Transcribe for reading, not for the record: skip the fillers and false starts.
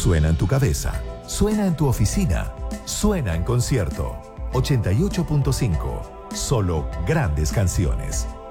Suena en tu cabeza, suena en tu oficina, suena en concierto. 88.5. Solo grandes canciones.